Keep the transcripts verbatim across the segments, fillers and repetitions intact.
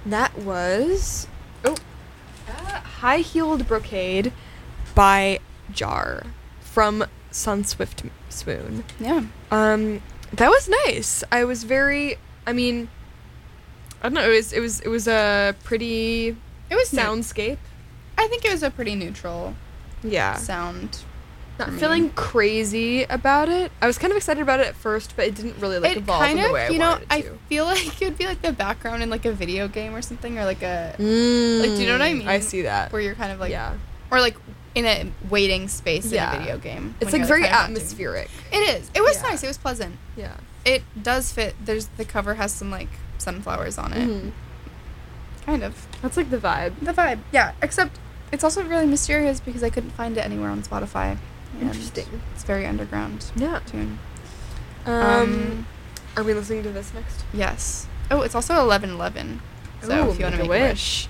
That was oh, uh, High Heeled Brocade by Jar from Sunswift Swoon. Yeah. Um, that was nice. I was very. I mean, I don't know. It was. It was. It was a pretty. It was soundscape. I think it was a pretty neutral. Yeah. Sound. Not feeling crazy about it. I was kind of excited about it at first, but it didn't really like it evolve kind in of, the way I you know, wanted it to. I feel like it would be like the background in like a video game or something, or like a Mm, like. Do you know what I mean? I see that. Where you're kind of like, yeah, or like in a waiting space yeah. in a video game. It's when like you're, very kind of atmospheric. It is. It was Yeah. nice. It was pleasant. Yeah. It does fit. There's the cover has some like sunflowers on it. Mm-hmm. Kind of. That's like the vibe. The vibe. Yeah. Except it's also really mysterious because I couldn't find it anywhere on Spotify. And Interesting. It's very underground. Yeah. Tune. Um, Um, are we listening to this next? Yes. Oh, it's also eleven eleven. So Ooh, if you want to make make a a wish.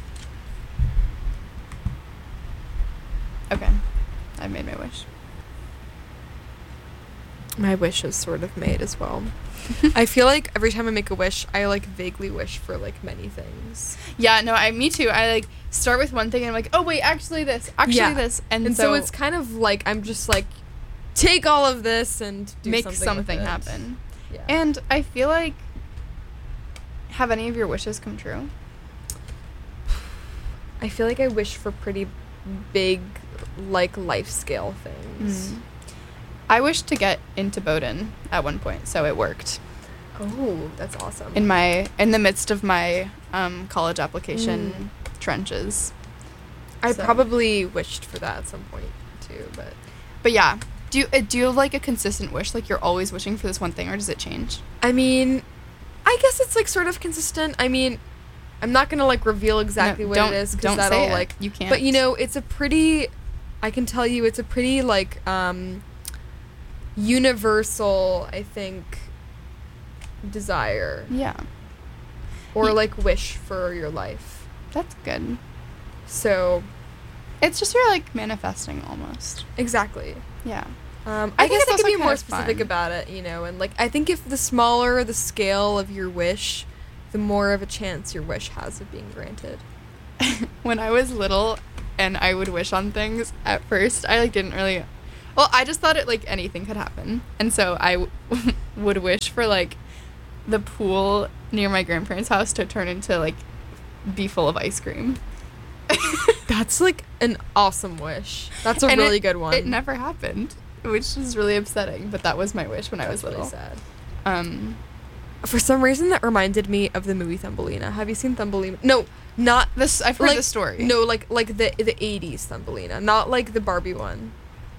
Okay. I made my wish. My wish is sort of made as well. I feel like every time I make a wish, I like vaguely wish for like many things. Yeah, no, I me too. I like start with one thing and I'm like, oh wait, actually this, actually Yeah. this, and, And so, so, it's kind of like I'm just like take all of this and do make something, something, with it. happen. Yeah. And I feel like, have any of your wishes come true? I feel like I wish for pretty big like life scale things. Mm. I wish to get into Bowdoin at one point, so it worked. Oh, that's awesome. In my in the midst of my um, college application mm. trenches. I so. probably wished for that at some point too, but but yeah. Do you uh, do you have like a consistent wish? Like you're always wishing for this one thing, or does it change? I mean, I guess it's like sort of consistent. I mean, I'm not gonna like reveal exactly no, what don't, it is don't because that'll say it. like you can't. But you know, it's a pretty. I can tell you, it's a pretty like um, universal, I think, desire. Yeah. Or Ye- like wish for your life. That's good. So. It's just you're like manifesting almost. Exactly. Yeah. Um, I, I, guess think I it's could be also more kind of specific fun. about it, you know, and like I think if the smaller the scale of your wish, the more of a chance your wish has of being granted. When I was little and I would wish on things, at first I like didn't really well, I just thought it like anything could happen. And so I w- would wish for like the pool near my grandparents' house to turn into like be full of ice cream. That's like an awesome wish. That's a And really it, good one. It never happened, which is really upsetting, but that was my wish when That's I was little. really sad. Um For some reason, that reminded me of the movie Thumbelina. Have you seen Thumbelina? No, not this I've heard like, the story. No, like like the the eighties Thumbelina, not like the Barbie one.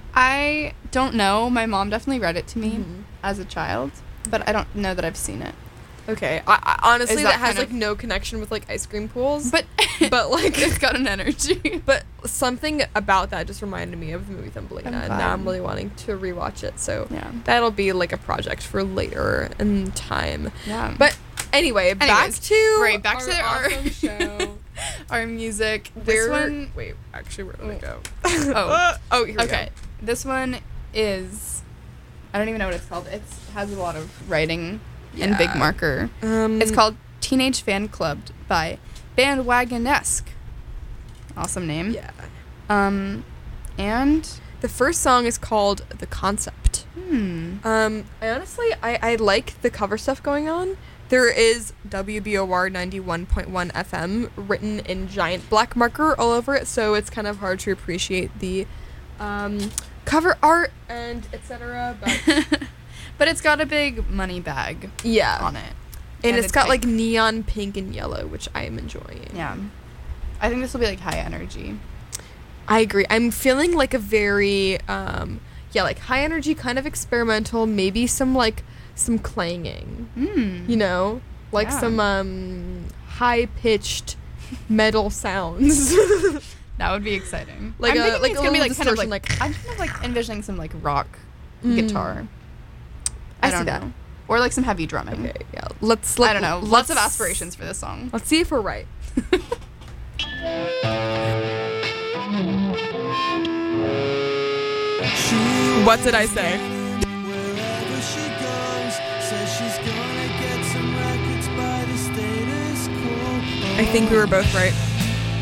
I don't know. My mom definitely read it to me Mhm. as a child, but I don't know that I've seen it. Okay, I, I honestly Is that, that has kind like of- no connection with like ice cream pools. But But, like- it's got an energy. But something about that just reminded me of the movie Thumbelina, I'm and glad. now I'm really wanting to rewatch it. So Yeah. that'll be like a project for later in time. Yeah. But anyway, back Anyways, to right, back our to our awesome show. our music. This Where- one Wait, actually, where did it go? Oh. oh, here we Okay. This one is I don't even know what it's called. It has a lot of writing in big Yeah. marker. go. Um, It's called Teenage Fan Club by Bandwagonesque. Awesome name. Yeah. Um and The first song is called "The Concept." hmm. Um, I honestly, I, I like the cover stuff going on. There is W B O R ninety-one point one F M written in giant black marker all over it, so it's kind of hard to appreciate the um, cover art and et cetera. But But it's got a big money bag yeah, on it. and, and it's it's got pink. like neon pink and yellow, which I am enjoying. Yeah. I think this will be like high energy. I agree. I'm feeling like a very um, yeah, like high energy, kind of experimental, maybe some like some clanging. Mm. You know, like Yeah. some um, high-pitched metal sounds. That would be exciting. Like I'm a- thinking like it's a gonna be little like kind of distortion, like, like- I'm kind of like envisioning some like rock Mm. guitar. I I, see don't that. know. Or like some heavy drumming. Okay, yeah. Let's. Let, I don't know. Lots of aspirations for this song. Let's see if we're right. What did I say? Wherever she goes, says she's gonna get some records by the status quo. I think we were both right.